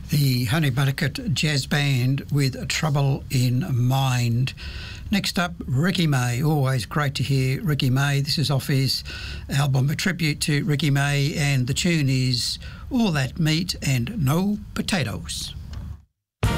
The Honey Bucket Jazz Band with Trouble in Mind. Next up, Ricky May. Always great to hear Ricky May. This is off his album, a tribute to Ricky May, and the tune is All That Meat and No Potatoes.